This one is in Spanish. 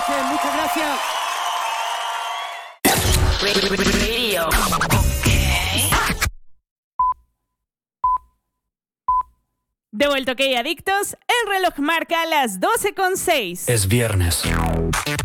noches, muchas gracias. Radio. De vuelta, ok, adictos. El reloj marca las 12:06. Es viernes.